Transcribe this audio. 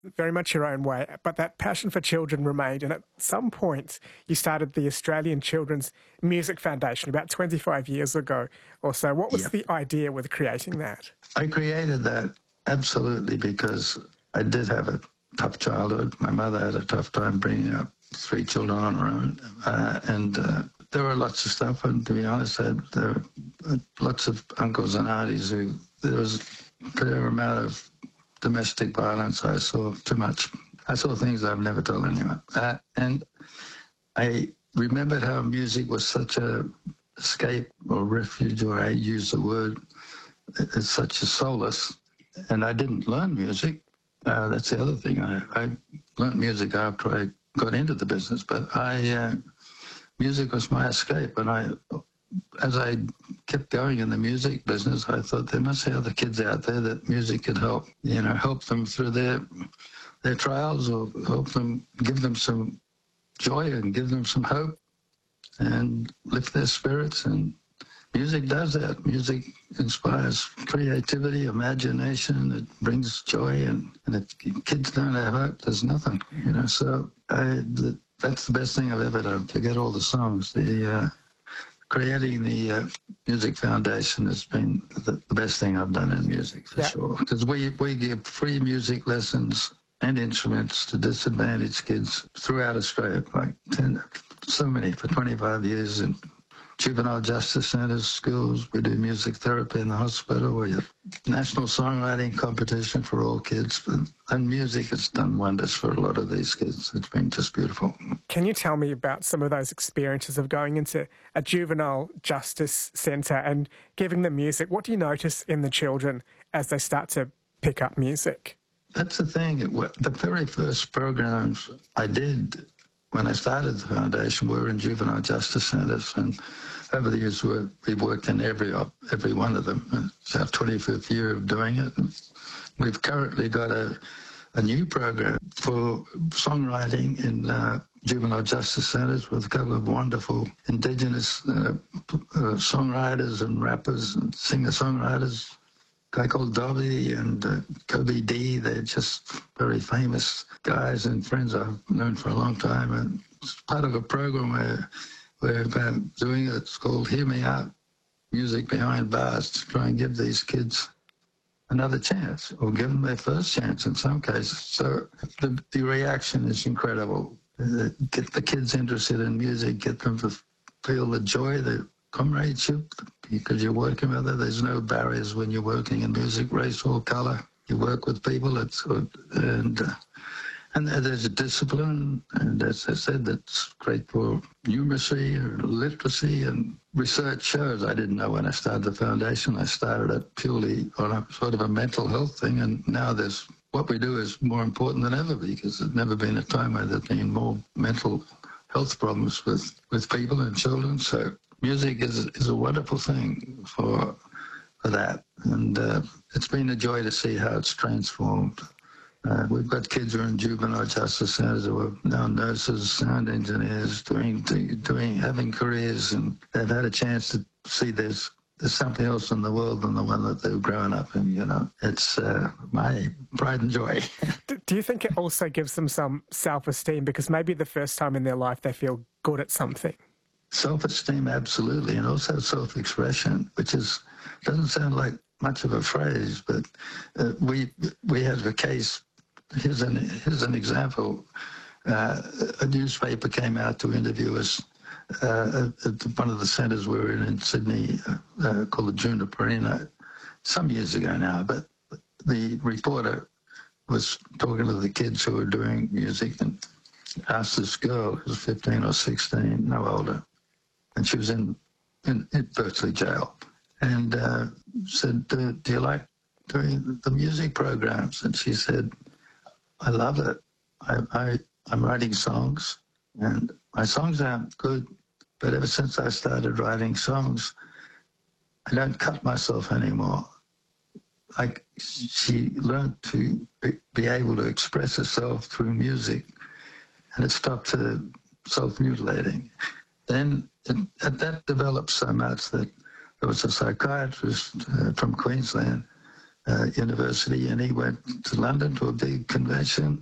very much your own way, but that passion for children remained. And at some point, you started the Australian Children's Music Foundation about 25 years ago or so. What was Yep. the idea with creating that? I created that absolutely because I did have a tough childhood. My mother had a tough time bringing up 3 children on her own. And there were lots of stuff, and to be honest, there were lots of uncles and aunties who, there was a fair amount of domestic violence. I saw too much. I saw things I've never told anyone. And I remembered how music was such a escape or refuge, or I use the word, it's such a solace. And I didn't learn music. That's the other thing. I learned music after I got into the business, but music was my escape. And as I kept going in the music business, I thought there must be other kids out there that music could help, help them through their trials, or help them, give them some joy and give them some hope and lift their spirits. And music does that. Music inspires creativity, imagination. It brings joy. And if kids don't have hope, there's nothing, So that's the best thing I've ever done, to get all the songs. Creating the Music Foundation has been the best thing I've done in music, for sure. Because we give free music lessons and instruments to disadvantaged kids throughout Australia, like so many, for 25 years. And juvenile justice centres, schools. We do music therapy in the hospital. We have national songwriting competition for all kids. And music has done wonders for a lot of these kids. It's been just beautiful. Can you tell me about some of those experiences of going into a juvenile justice centre and giving them music? What do you notice in the children as they start to pick up music? That's the thing. The very first programs I did when I started the foundation were in juvenile justice centres, and over the years we've worked in every one of them. It's our 25th year of doing it. And we've currently got a new program for songwriting in juvenile justice centres with a couple of wonderful Indigenous songwriters and rappers and singer-songwriters. A guy called Dobby and Kobe D. They're just very famous guys and friends I've known for a long time. And it's part of a program where we're doing it. It's called Hear Me Out, Music Behind Bars, to try and give these kids another chance, or give them their first chance in some cases. So the reaction is incredible. Get the kids interested in music, get them to feel the joy, the comradeship, because you're working with them. There's no barriers when you're working in music, race or colour. You work with people, and there's a discipline, and as I said, that's great for numeracy or literacy. And research shows, I didn't know when I started the foundation, I started it purely on a sort of a mental health thing, and now what we do is more important than ever, because there's never been a time where there's been more mental health problems with people and children. So music is a wonderful thing for that, and it's been a joy to see how it's transformed. We've got kids who are in juvenile justice centres who are now nurses, sound engineers, having careers, and they've had a chance to see there's something else in the world than the one that they've grown up in. It's my pride and joy. Do you think it also gives them some self-esteem, because maybe the first time in their life they feel good at something? Self-esteem, absolutely, and also self-expression, which doesn't sound like much of a phrase, but we have a case. Here's an example. A newspaper came out to interview us at one of the centres we were in Sydney, called the Juniper Arena, some years ago now. But the reporter was talking to the kids who were doing music and asked this girl, who was 15 or 16, no older, and she was in virtually jail, and said, do you like doing the music programs? And she said, I love it. I'm writing songs, and my songs aren't good, but ever since I started writing songs, I don't cut myself anymore. Like, she learned to be able to express herself through music, and it stopped her self-mutilating. Then that developed so much that there was a psychiatrist from Queensland university, and he went to London to a big convention